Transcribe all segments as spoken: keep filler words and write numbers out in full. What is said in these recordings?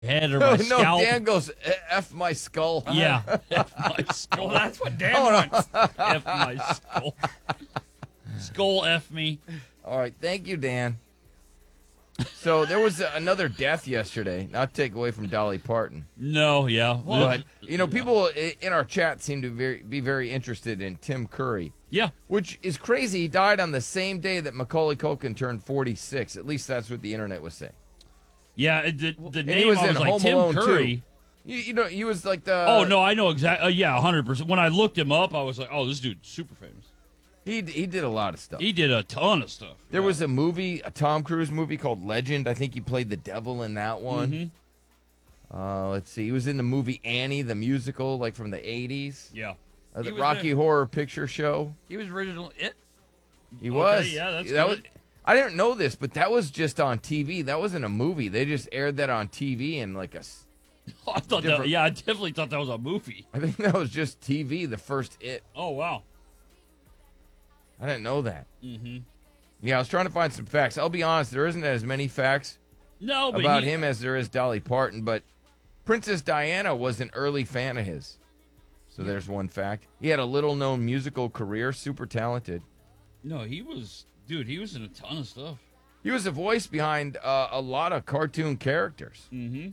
head or No, my no, scalp. Dan goes, F my skull. Yeah, F my skull. Well, that's what Dan wants. F my skull. Skull F me. All right, thank you, Dan. So there was another death yesterday, not to take away from Dolly Parton. No, yeah. Well, But, you know, people i- in our chat seem to very, be very interested in Tim Curry, yeah. which is crazy. He died on the same day that Macaulay Culkin turned forty-six. At least that's what the internet was saying. Yeah, it- the, the And name he was I in was like Home Tim Alone Curry. too. You, you know, he was like the... Oh, no, I know exactly. Uh, yeah, one hundred percent. When I looked him up, I was like, oh, this dude's super famous. He, he did a lot of stuff. He did a ton of stuff. There yeah. was a movie, a Tom Cruise movie called Legend. I think he played the devil in that one. Mm-hmm. Uh, let's see. He was in the movie Annie, the musical, like from the eighties. Yeah. Uh, He the was Rocky in- Horror Picture Show. He was original It. He Okay, was. yeah, that's that good. was. I didn't know this, but that was just on T V. That wasn't a movie. They just aired that on T V in like a. s- I thought that, Different- yeah, I definitely thought that was a movie. I think that was just T V. The first It. Oh, wow. I didn't know that. Mm-hmm. Yeah, I was trying to find some facts. I'll be honest, there isn't as many facts No, but about he, him as there is Dolly Parton, but Princess Diana was an early fan of his. So there's one fact. He had a little-known musical career, super talented. No, he was, dude, he was in a ton of stuff. He was the voice behind uh, a lot of cartoon characters. Mm-hmm.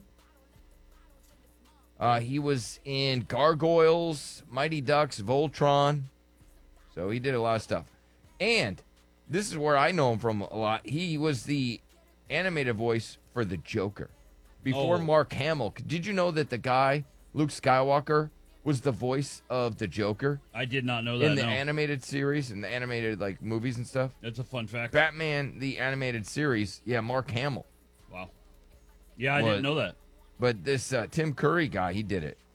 Uh, he was in Gargoyles, Mighty Ducks, Voltron. So he did a lot of stuff. And this is where I know him from a lot. He was the animated voice for the Joker. Before Oh. Mark Hamill. Did you know that the guy, Luke Skywalker, was the voice of the Joker I did not know that, in the no. animated series, in the animated like movies and stuff? That's a fun fact. Batman, the animated series, yeah, Mark Hamill. Wow. Yeah, I What? didn't know that. But this uh, Tim Curry guy, he did it.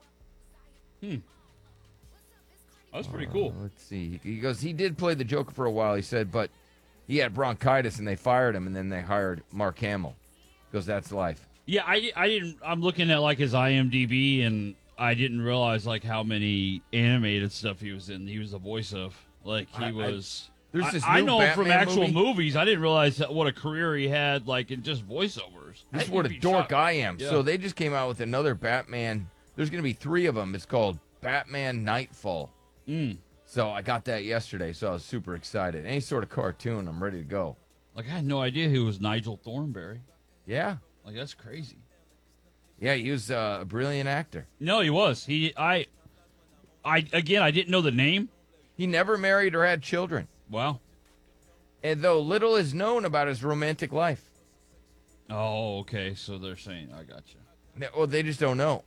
That's pretty cool. Uh, let's see. He goes, he did play the Joker for a while, he said, but he had bronchitis and they fired him and then they hired Mark Hamill. He goes, that's life. Yeah, I, I didn't. I'm looking at like his IMDb, and I didn't realize like how many animated stuff he was in. He was the voice of. Like he I- I- was. There's I, this I new know him from Batman actual movie. movies. I didn't realize that what a career he had, like in just voiceovers. This is I'd what a be dork shocked. I am. Yeah. So they just came out with another Batman. There's going to be three of them. It's called Batman Nightfall. Mm. So I got that yesterday, so I was super excited. Any sort of cartoon, I'm ready to go. Like I had no idea who was Nigel Thornberry. Yeah. Like that's crazy. Yeah, he was uh, a brilliant actor. No, he was. He. I. I again. I didn't know the name. He never married or had children. Wow. And though little is known about his romantic life. Oh, okay. So they're saying I got you. No, Well, they just don't know.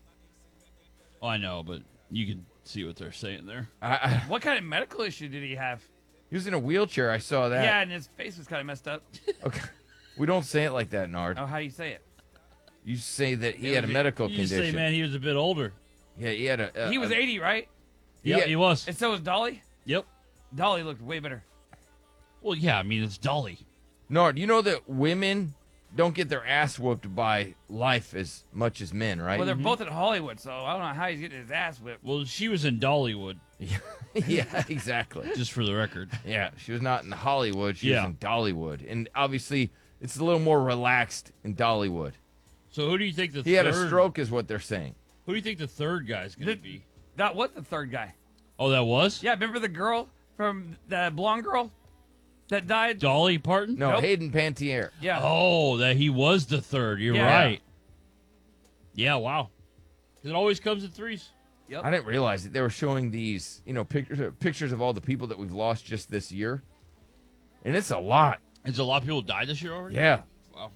Oh, I know, but you can see what they're saying there. I, I, What kind of medical issue did he have? he was in a wheelchair. I saw that. Yeah, and his face was kind of messed up. Okay. We don't say it like that, Nard. Oh, how do you say it? You say that he Yeah, had a you- medical you just condition. say, man, he was a bit older. Yeah, he had a. a he was a- eighty, right? Yeah, Yeah. he was. And so was Dolly. Yep. Dolly looked way better. Well, yeah, I mean, it's Dolly. Nard, you know that women don't get their ass whooped by life as much as men, right? Well, they're both in Hollywood, so I don't know how he's getting his ass whipped. Well, she was in Dollywood, yeah, exactly. just for the record. Yeah, she was not in Hollywood. She Yeah. was in Dollywood, and obviously it's a little more relaxed in Dollywood. So who do you think the He third? had a stroke, is what they're saying. Who do you think the third guy's gonna The- be? That was the third guy. Oh, that was Yeah, remember the girl from the blonde girl that died? Dolly Parton. No, Nope. Hayden Panettiere. Yeah. Oh, that he was the third. You're Yeah. right. Yeah. Wow. 'Cause it always comes in threes. Yep. I didn't realize that they were showing these, you know, pictures pictures of all the people that we've lost just this year, and it's a lot. Has a lot of people died this year already? Yeah, Wow.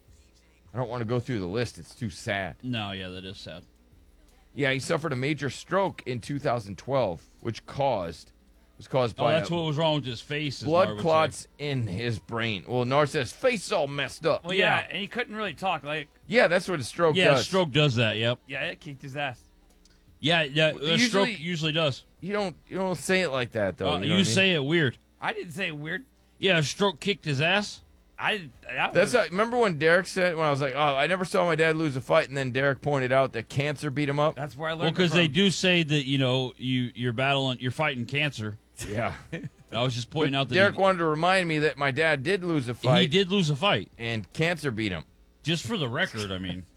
I don't want to go through the list. It's too sad. No, yeah, that is sad. Yeah, he suffered a major stroke in two thousand twelve, which caused was caused Oh, by that's a what was wrong with his face. as Nard blood would say. clots in his brain. Well, Nar says face is all messed up. Well, yeah, Yeah. and he couldn't really talk. Like, Yeah, that's what a stroke Yeah, does. stroke does that. Yep. yeah, it kicked his ass. Yeah, yeah. A Usually- stroke usually does. You don't you don't say it like that though. Uh, you you know what I mean? say it weird. I didn't say weird. Yeah, a stroke kicked his ass. I didn't. That That's was, how, remember when Derek said when I was like, oh, I never saw my dad lose a fight, and then Derek pointed out that cancer beat him up. that's where I learned. Well, it because they from. do say that you know you you're battling, you're fighting cancer. Yeah, I was just pointing out that Derek he, wanted to remind me that my dad did lose a he fight, did lose a fight. and cancer beat him. Just for the record, I mean,